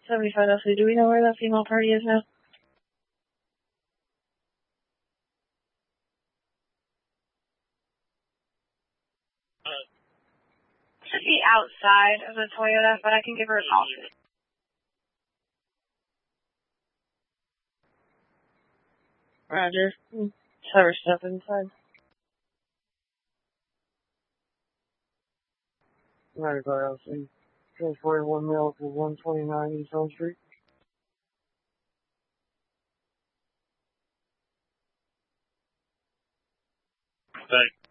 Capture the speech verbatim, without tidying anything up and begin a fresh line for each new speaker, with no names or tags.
seventy-five L C. Do we know where that female party is now? Should be outside of the Toyota, but I can give her a call. Roger. Just have her step inside. Roger, L C. Transporting one male to one twenty-nine East Elm Street.
Thanks.